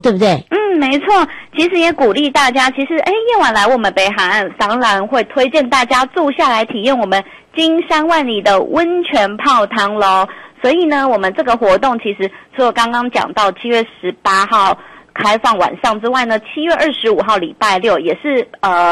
对不对？ 没错，其实也鼓励大家，其实夜晚来我们北海岸，当然会推荐大家住下来体验我们金山万里的温泉泡汤咯。所以呢，我们这个活动其实除了刚刚讲到7月18号开放晚上之外呢，7月25号礼拜六也是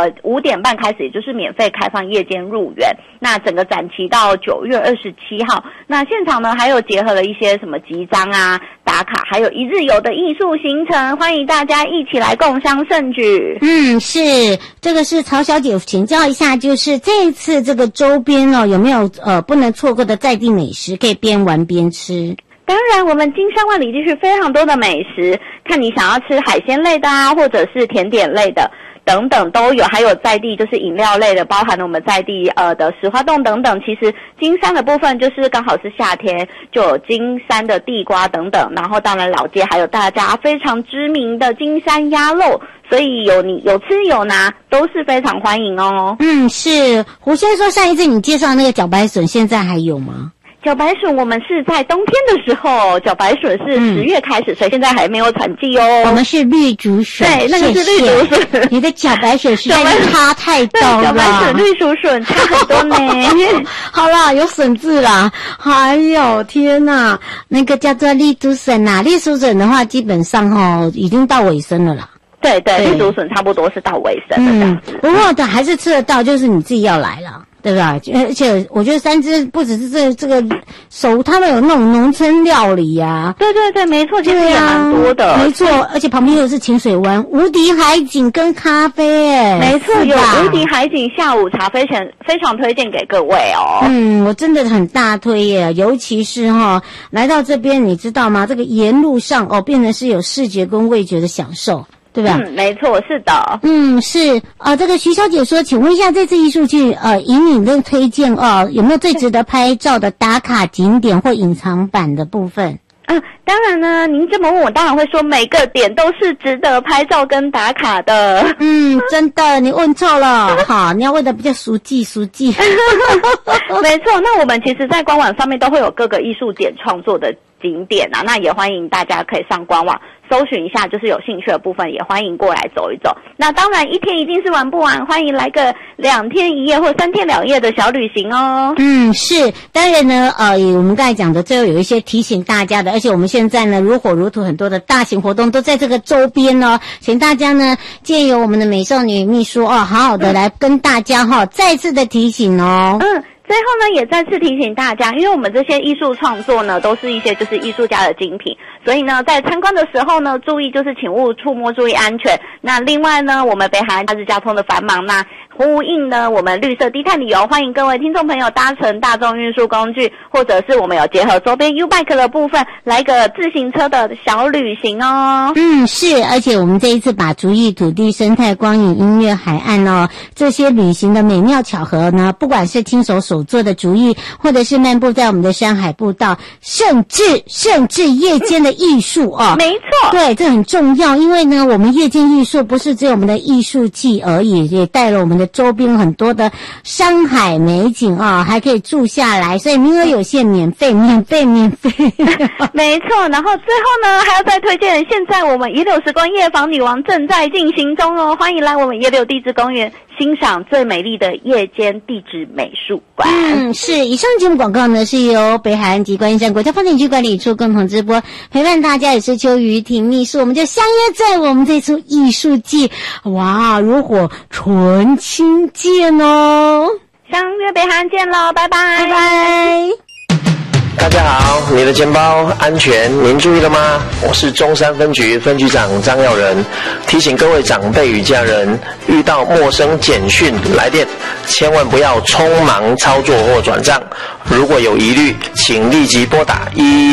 5点半开始，也就是免费开放夜间入园。那整个展期到9月27号，那现场呢还有结合了一些什么集章啊、打卡，还有一日游的艺术行程，欢迎大家一起来共襄盛举。 是，这个是曹小姐请教一下，就是这一次这个周边有没有不能错过的在地美食，可以边玩边吃？ 当然，我们金山万里地区非常多的美食，看你想要吃海鲜类的啊，或者是甜点类的等等都有，还有在地就是饮料类的，包含了我们在地的石花冻等等。其实金山的部分就是刚好是夏天，就有金山的地瓜等等，然后当然老街还有大家非常知名的金山鸭肉，所以有吃有拿都是非常欢迎哦。 是。胡先说上一次你介绍那个茭白笋现在还有吗？ 茭白笋我们是在冬天的时候，茭白笋是10月开始，所以现在还没有产季哦。 我们是绿竹笋， 对，那个是绿竹笋。 你的茭白笋实在是差太多了。 茭白笋、绿竹笋差很多呢。 好啦，有笋字啦。哎呦天哪，那个叫做绿竹笋啊，绿竹笋的话基本上已经到尾声了啦。 对，绿竹笋差不多是到尾声了这样子。 不过还是吃得到，就是你自己要来了。对吧？而且我觉得三芝不只是这个他们有那种农村料理呀。 对，没错，其实也蛮多的。 没错，而且旁边又是清水湾、无敌海景跟咖啡没错，有无敌海景下午茶，非常推荐给各位哦。 我真的很大推耶，尤其是来到这边，你知道吗？这个沿路上变成是有视觉跟味觉的享受。对吧？ 没错，是的。 是这个徐小姐说，请问一下，这次艺术季引领跟推荐有没有最值得拍照的打卡景点或隐藏版的部分？ 当然呢，您这么问我，当然会说每个点都是值得拍照跟打卡的。 真的，你问错了。好，你要问的比较熟记。 没错，那我们其实在官网上面都会有各个艺术点创作的景点啊，那也欢迎大家可以上官网搜寻一下，就是有兴趣的部分也欢迎过来走一走。那当然一天一定是玩不完，欢迎来个2天1夜或3天2夜的小旅行哦。 是，当然呢我们刚才讲的最后有一些提醒大家的，而且我们现在呢如火如荼，很多的大型活动都在这个周边哦，请大家呢借由我们的美少女秘书好好的来跟大家再次的提醒哦。 最后呢，也再次提醒大家，因为我们这些艺术创作呢，都是一些就是艺术家的精品，所以呢，在参观的时候呢，注意就是请勿触摸，注意安全。那另外呢，我们北海岸假日交通的繁忙，那呼应呢我们绿色低碳旅游，欢迎各位听众朋友搭乘大众运输工具，或者是我们有结合周边 U-Bike 的部分，来个自行车的小旅行哦。 是，而且我们这一次把竹艺、土地、生态、光影、音乐、海岸这些旅行的美妙巧合呢，不管是亲手手做的竹艺，或者是漫步在我们的山海步道，甚至夜间的艺术没错， 对，这很重要，因为呢我们夜间艺术不是只有我们的艺术季而已，也带了我们的周边很多的山海美景还可以住下来，所以名额有限，免费没错。然后最后呢还要再推荐，现在我们野柳时光夜访女王正在进行中哦，欢迎来我们野柳地质公园欣赏最美丽的夜间地质美术馆。 是，以上节目广告呢是由北海岸及观音山国家风景区管理处共同直播，陪伴大家也是邱于婷秘书，我们就相约在我们这出艺术季，哇，如火纯青见哦， 相约北海岸见咯，拜拜， 拜拜。 大家好，你的钱包安全，您注意了吗？我是中山分局分局长张耀仁，提醒各位长辈与家人，遇到陌生简讯来电，千万不要匆忙操作或转账。如果有疑虑，请立即拨打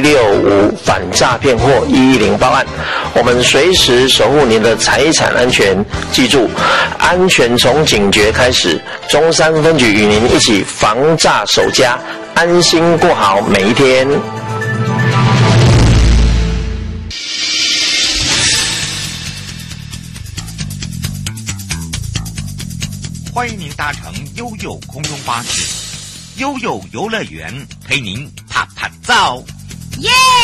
165反诈骗或110报案，我们随时守护您的财产安全。记住，安全从警觉开始。中山分局与您一起防诈守家，安心过好每一天。 欢迎您搭乘悠悠空中巴士，悠悠游乐园陪您啪啪照， 耶！